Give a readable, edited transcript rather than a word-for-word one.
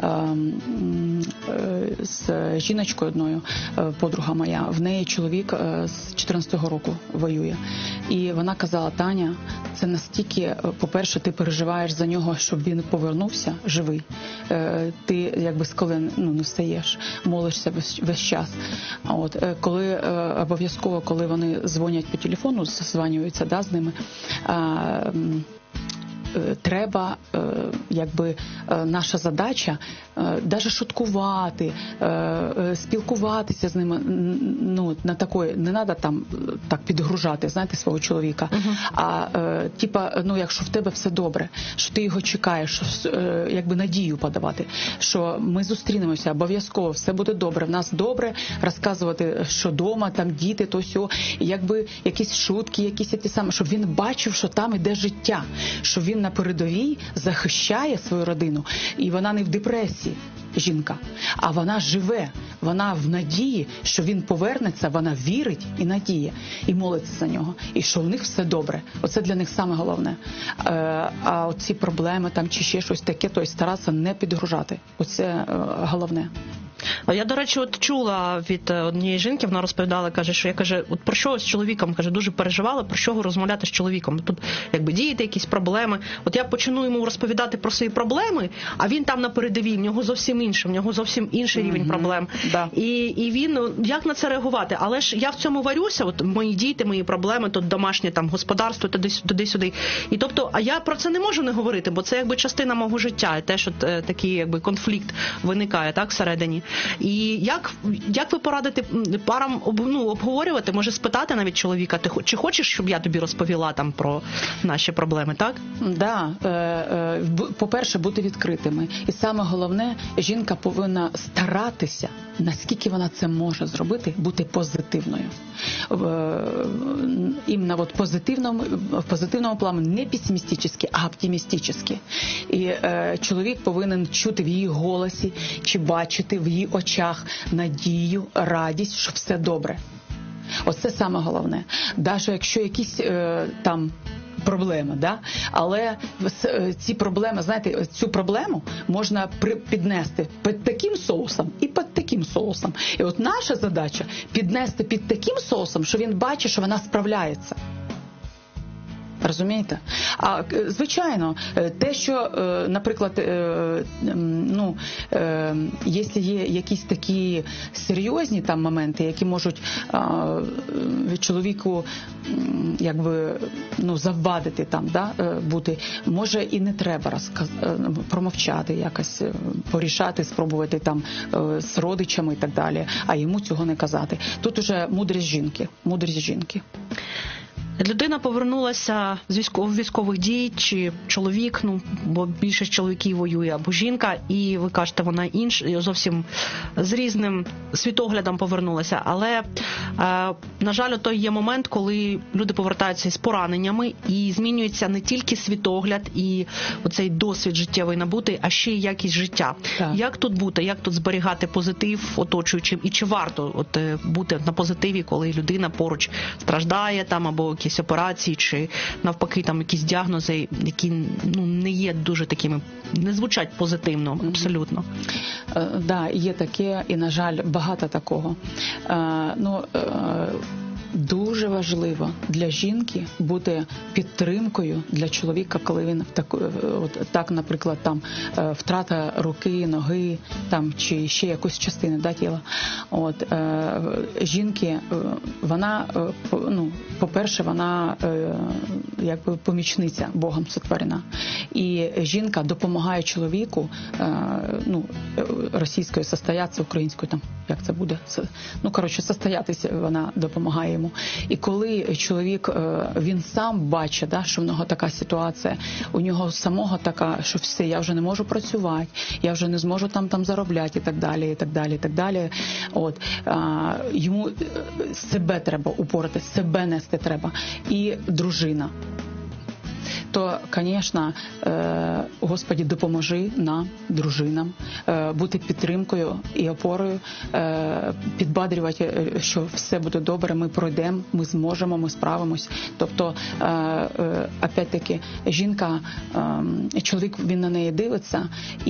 з жіночкою одною, подруга моя, в неї чоловік з 14-го року воює. І вона казала: Таня, це настільки, по-перше, ти переживаєш за нього, щоб він повернувся живий. Ти якби з колін не встаєш, молишся весь час. От, коли обов'язково, коли вони дзвонять по телефону, созванюються, да, з ними, треба, якби, наша задача даже шуткувати, спілкуватися з ними, на такої, не треба там так підгружати, знаєте, свого чоловіка, а типа, якщо в тебе все добре, що ти його чекаєш, якби надію подавати, що ми зустрінемося, обов'язково, все буде добре, в нас добре, розказувати, що вдома, там діти, то сьо, якби якісь шутки, якісь ті самі, щоб він бачив, що там іде життя, що він на передовій захищає свою родину, і вона не в депресії, жінка, а вона живе, вона в надії, що він повернеться, вона вірить і надіє, і молиться за нього, і що в них все добре. Оце для них саме головне. А оці проблеми там чи ще щось таке, то й старатися не підгружати. Оце головне. Я, до речі, от чула від однієї жінки, вона розповідала, каже, що я, каже, от про що з чоловіком, каже, дуже переживала, про що розмовляти з чоловіком. Тут якби діти, якісь проблеми. От я почну йому розповідати про свої проблеми, а він там на передовій, в нього зовсім інше, в нього зовсім інший рівень проблем. Да. І він, як на це реагувати? Але ж я в цьому варюся, от мої діти, мої проблеми, тут домашнє там господарство, туди-сюди. І тобто, а я про це не можу не говорити, бо це якби частина мого життя, і теж от такий якби конфлікт виникає, так, всередині. І як ви порадите парам обговорювати, може спитати навіть чоловіка, чи хочеш, щоб я тобі розповіла там про наші проблеми, так? Да. По-перше, бути відкритими. І саме головне, жінка повинна старатися, наскільки вона це може зробити, бути позитивною. Іменно в позитивному плані, не песимістично, а оптимістично. І чоловік повинен чути в її голосі, чи бачити в її очах надію, радість, що все добре. Оце саме головне. Навіть якщо якісь там проблеми, да? Але ці проблеми, знаєте, цю проблему можна піднести під таким соусом і під таким соусом. І от наша задача піднести під таким соусом, що він бачить, що вона справляється. Розумієте? А, звичайно, те, що, наприклад, якщо є якісь такі серйозні там моменти, які можуть чоловіку якби, завадити там, да, бути, може і не треба промовчати, якось порішати, спробувати там з родичами і так далі, а йому цього не казати. Тут уже мудрість жінки. Людина повернулася з військових дій, чи чоловік, бо більшість чоловіків воює, або жінка, і ви кажете, вона інша, зовсім з різним світоглядом повернулася. Але, на жаль, то є момент, коли люди повертаються із пораненнями, і змінюється не тільки світогляд і оцей досвід життєвий набутий, а ще й якість життя. Так. Як тут бути, як тут зберігати позитив оточуючим, і чи варто бути на позитиві, коли людина поруч страждає там, або якісь операції, чи навпаки там якісь діагнози, які не є дуже такими, не звучать позитивно, абсолютно. Да, є таке, і, на жаль, багато такого. Дуже важливо для жінки бути підтримкою для чоловіка, коли він так, наприклад, там втрата руки, ноги, там чи ще якоїсь частини, да, тіла. Жінки, вона, по-перше, вона якби помічниця, Богом сотворена. І жінка допомагає чоловіку, російською состоятися, українською там, як це буде? Состоятися вона допомагає йому. І коли чоловік, він сам бачить, да, що в нього така ситуація, у нього самого така, що все, я вже не можу працювати, я вже не зможу там заробляти і так далі, і так далі, і так далі. Йому себе треба упорати, себе нести треба. І дружина. То, звісно, Господи, допоможи нам, дружинам, бути підтримкою і опорою, підбадрювати, що все буде добре, ми пройдемо, ми зможемо, ми справимось. Тобто, опять-таки, жінка, чоловік, він на неї дивиться,